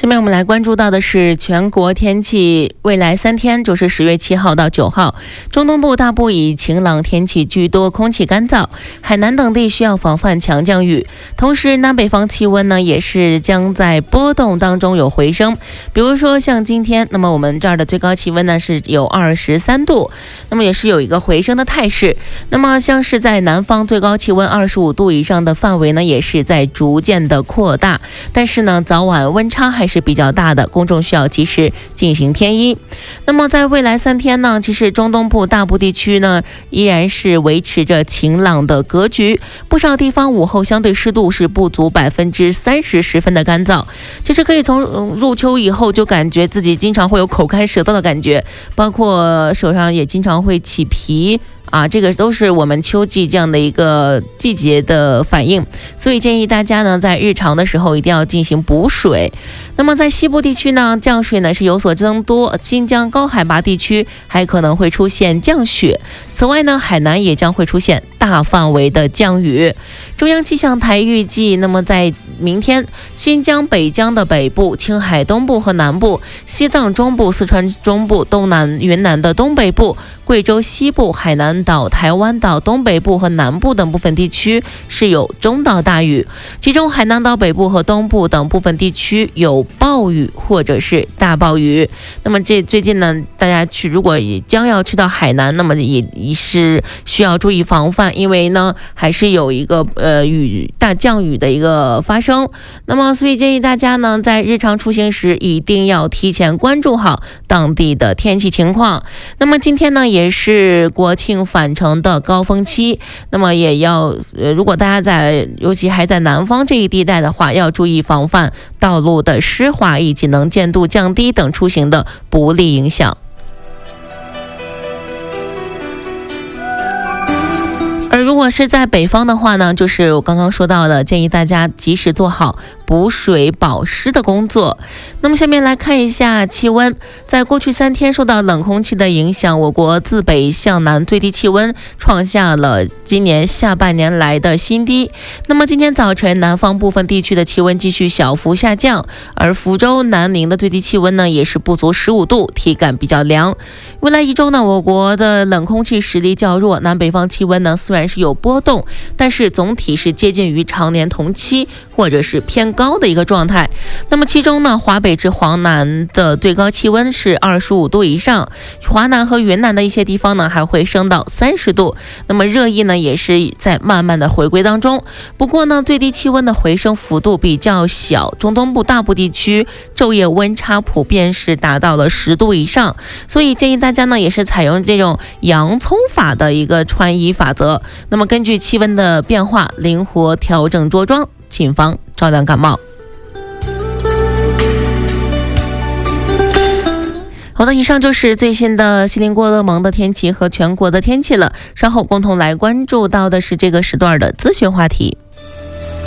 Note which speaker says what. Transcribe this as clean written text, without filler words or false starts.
Speaker 1: 下面我们来关注到的是全国天气，未来3天就是10月7号到9号，中东部大部以晴朗天气居多，空气干燥，海南等地需要防范强降雨。同时南北方气温呢也是将在波动当中有回升，比如说像今天，那么我们这儿的最高气温呢是有23度，那么也是有一个回升的态势。那么像是在南方最高气温25度以上的范围呢也是在逐渐的扩大，但是呢早晚温差还是比较大的，公众需要及时进行添衣。那么在未来3天呢，其实中东部大部地区呢依然是维持着晴朗的格局，不少地方午后相对湿度是不足30%，十分的干燥。其实可以从入秋以后就感觉自己经常会有口干舌燥的感觉，包括手上也经常会起皮这个都是我们秋季这样的一个季节的反应，所以建议大家呢在日常的时候一定要进行补水。那么在西部地区呢，降水呢是有所增多，新疆高海拔地区还可能会出现降雪。此外呢，海南也将会出现大范围的降雨。中央气象台预计，那么在明天，新疆、北疆的北部、青海东部和南部、西藏中部、四川中部、东南云南的东北部、贵州西部、海南岛、台湾岛东北部和南部等部分地区是有中到大雨，其中海南岛北部和东部等部分地区有暴雨或者是大暴雨。那么最近呢，大家如果将要去到海南，那么也是需要注意防范，因为呢还是有一个大降雨的一个发生。那么所以建议大家呢在日常出行时一定要提前关注好当地的天气情况。那么今天呢也是国庆返程的高峰期，那么也要如果大家尤其还在南方这一地带的话，要注意防范道路的湿滑以及能见度降低等出行的不利影响。而如果是在北方的话呢，就是我刚刚说到的，建议大家及时做好补水保湿的工作。那么下面来看一下气温，在过去3天受到冷空气的影响，我国自北向南最低气温创下了今年下半年来的新低。那么今天早晨南方部分地区的气温继续小幅下降，而福州、南宁的最低气温呢也是不足15度，体感比较凉。未来1周呢，我国的冷空气实力较弱，南北方气温呢虽然是有波动，但是总体是接近于常年同期或者是偏高的一个状态。那么其中呢，华北至黄南的最高气温是25度以上，华南和云南的一些地方呢还会升到30度。那么热议呢也是在慢慢的回归当中。不过呢，最低气温的回升幅度比较小，中东部大部地区昼夜温差普遍是达到了10度以上，所以建议大家呢也是采用这种洋葱法的一个穿衣法则。那么根据气温的变化灵活调整着装，谨防着凉感冒。好的，以上就是最新的锡林郭勒盟的天气和全国的天气了。稍后共同来关注到的是这个时段的资讯话题。